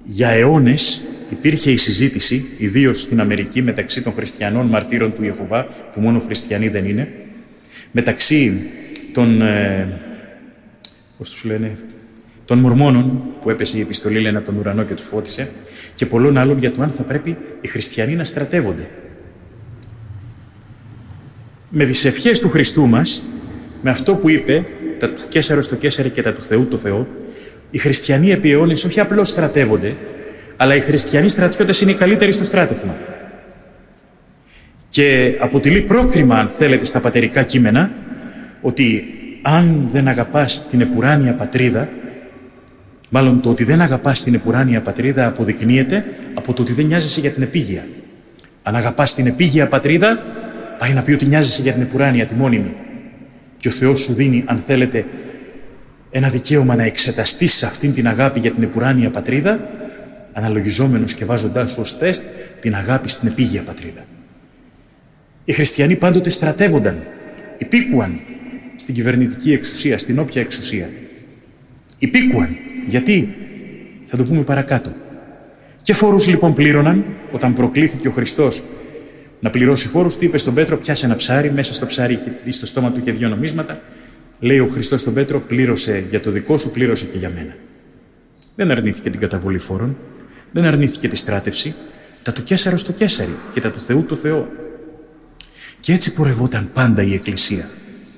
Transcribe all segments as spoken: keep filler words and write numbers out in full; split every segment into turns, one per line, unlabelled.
Για αιώνες υπήρχε η συζήτηση, ιδίως στην Αμερική, μεταξύ των χριστιανών μαρτύρων του Ιεχωβά, που μόνο χριστιανοί δεν είναι, μεταξύ των, ε, πώς τους λένε, των Μορμόνων, που έπεσε η επιστολή, λένε, από τον ουρανό και τους φώτισε, και πολλών άλλων για το αν θα πρέπει οι χριστιανοί να στρατεύονται. Με τις ευχές του Χριστού μας, με αυτό που είπε, τα του Καίσαρος το Καίσαρι και τα του Θεού το Θεό, οι χριστιανοί επί αιώνες όχι απλώς στρατεύονται, αλλά οι χριστιανοί στρατιώτες είναι οι καλύτεροι στο στράτευμα. Και αποτελεί πρόκριμα, αν θέλετε, στα πατερικά κείμενα, ότι αν δεν αγαπάς την επουράνια πατρίδα, μάλλον το ότι δεν αγαπάς την επουράνια πατρίδα αποδεικνύεται από το ότι δεν νοιάζεσαι για την επίγεια. Αν αγαπάς την επίγεια πατρίδα, πάει να πει ότι νοιάζεσαι για την επουράνια, τη μόνιμη. Και ο Θεός σου δίνει, αν θέλετε, ένα δικαίωμα να εξεταστείς σε αυτήν την αγάπη για την επουράνια πατρίδα, αναλογιζόμενος και βάζοντάς σου ως τεστ την αγάπη στην επίγεια πατρίδα. Οι χριστιανοί πάντοτε στρατεύονταν, υπήκουαν στην κυβερνητική εξουσία, στην όποια εξουσία. Υπήκουαν. Γιατί? Θα το πούμε παρακάτω. Και φόρους λοιπόν πλήρωναν, όταν προκλήθηκε ο Χριστός να πληρώσει φόρους, του είπε στον Πέτρο, πιάσε ένα ψάρι, μέσα στο ψάρι είχε, στο στόμα του είχε δύο νομίσματα. Λέει ο Χριστός στον Πέτρο, πλήρωσε για το δικό σου, πλήρωσε και για μένα. Δεν αρνήθηκε την καταβολή φόρων, δεν αρνήθηκε τη στράτευση, τα του Καίσαρο στο Καίσαρι και τα του Θεού το Θεό. Και έτσι πορευόταν πάντα η Εκκλησία.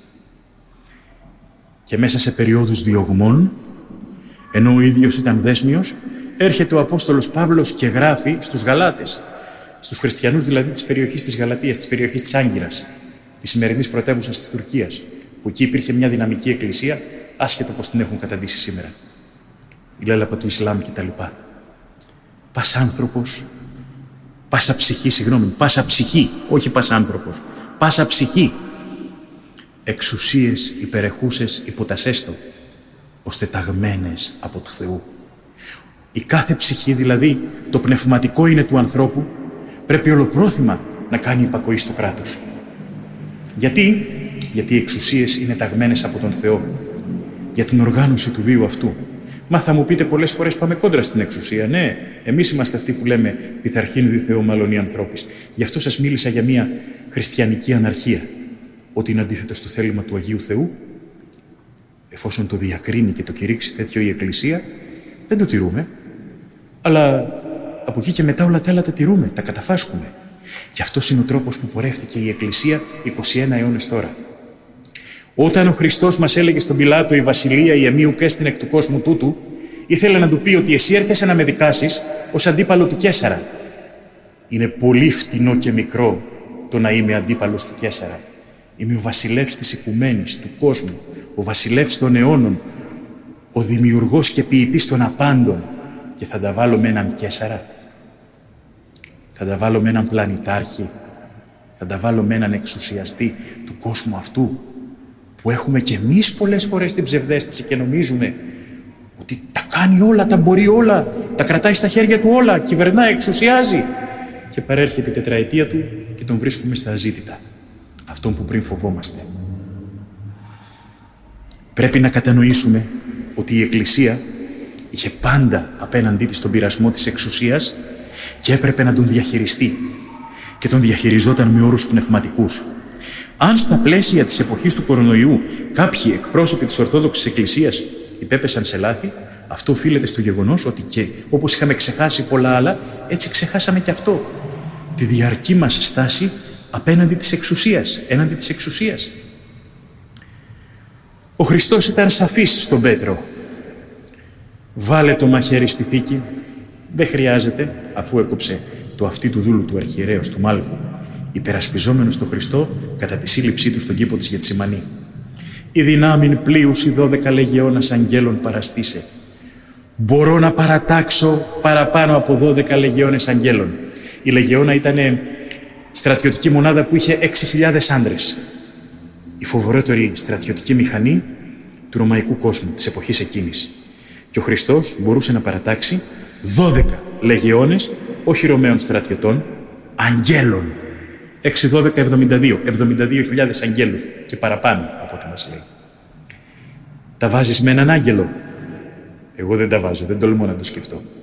Και μέσα σε περιόδους διωγμών, ενώ ο ίδιος ήταν δέσμιος, έρχεται ο Απόστολος Παύλος και γράφει στους Γαλάτες, στους χριστιανούς δηλαδή της περιοχής της Γαλατίας, της περιοχής της Άγκυρας, της σημερινής πρωτεύουσας της Τουρκίας, που εκεί υπήρχε μια δυναμική εκκλησία, άσχετο πως την έχουν καταντήσει σήμερα. Η λέλαπα του Ισλάμ κτλ. Πας άνθρωπος, πάσα ψυχή, συγγνώμη, πάσα ψυχή, όχι πας άνθρωπος, πάσα ψυχή, εξουσίες υπερεχούσες υποτασέστο, ώστε ταγμένες από του Θεού. Η κάθε ψυχή, δηλαδή το πνευματικό είναι του ανθρώπου, πρέπει ολοπρόθυμα να κάνει υπακοή στο κράτος. Γιατί? Γιατί οι εξουσίες είναι ταγμένες από τον Θεό, για την οργάνωση του βίου αυτού. Μα θα μου πείτε, πολλές φορές πάμε κόντρα στην εξουσία. Ναι, εμείς είμαστε αυτοί που λέμε πειθαρχήν δι Θεό μάλλον οι ανθρώποι. Γι' αυτό σας μίλησα για μια χριστιανική αναρχία, ότι είναι αντίθετο στο θέλημα του Αγίου Θεού. Εφόσον το διακρίνει και το κηρύξει τέτοιο η Εκκλησία, δεν το τηρούμε. Αλλά από εκεί και μετά όλα τα άλλα τα τηρούμε, τα καταφάσκουμε. Και αυτός είναι ο τρόπος που πορεύτηκε η Εκκλησία είκοσι ένα αιώνες τώρα. Όταν ο Χριστός μας έλεγε στον Πιλάτο «Η βασιλεία η εμείου κέστην εκ του κόσμου τούτου», ήθελε να του πει ότι εσύ έρχεσαι να με δικάσεις ως αντίπαλο του Καίσαρα. Είναι πολύ φτηνό και μικρό το να είμαι αντίπαλος του Καίσαρα. Είμαι ο βασιλεύς της οικουμένης, του κόσμου, ο βασιλεύς των αιώνων, ο δημιουργός και ποιητής των απάντων, και θα τα βάλω με έναν Καίσαρα. Θα τα βάλω με έναν πλανητάρχη. Θα τα βάλω με έναν εξουσιαστή του κόσμου αυτού, που έχουμε κι εμείς πολλές φορές την ψευδαίσθηση και νομίζουμε ότι τα κάνει όλα, τα μπορεί όλα, τα κρατάει στα χέρια του όλα, κυβερνάει, εξουσιάζει. Και παρέρχεται η τετραετία του και τον βρίσκουμε στα αζήτητα. Αυτόν που πριν φοβόμαστε. Πρέπει να κατανοήσουμε ότι η Εκκλησία είχε πάντα απέναντί της τον πειρασμό της εξουσίας και έπρεπε να τον διαχειριστεί. Και τον διαχειριζόταν με όρους πνευματικούς. Αν στα πλαίσια της εποχής του κορονοϊού κάποιοι εκπρόσωποι της Ορθόδοξης Εκκλησίας υπέπεσαν σε λάθη, αυτό οφείλεται στο γεγονός ότι και όπως είχαμε ξεχάσει πολλά άλλα, έτσι ξεχάσαμε και αυτό. Τη διαρκή μας στάση απέναντι της εξουσίας, έναντι της εξουσίας. Ο Χριστός ήταν σαφής στον Πέτρο. Βάλε το μαχαίρι στη θήκη. Δεν χρειάζεται, αφού έκοψε το αυτί του δούλου του αρχιερέως, του Μάλβου, υπερασπιζόμενος τον Χριστό κατά τη σύλληψή του στον κήπο της Γετσιμανή. «Η δυνάμιν πλοίους η δώδεκα λεγεώνας αγγέλων παραστήσε». Μπορώ να παρατάξω παραπάνω από δώδεκα λεγεώνες αγγέλων. Η λεγεώνα ήταν στρατιωτική μονάδα που είχε έξι χιλιάδες άντρες. Η φοβερότερη στρατιωτική μηχανή του ρωμαϊκού κόσμου της εποχής εκείνης. Και ο Χριστός μπορούσε να παρατάξει δώδεκα λεγεώνες, όχι Ρωμαίων στρατιωτών, αγγέλων. έξι, δώδεκα, εβδομήντα δύο. εβδομήντα δύο χιλιάδες αγγέλους και παραπάνω από ό,τι μας λέει. Τα βάζεις με έναν άγγελο? Εγώ δεν τα βάζω, δεν τολμώ να το σκεφτώ.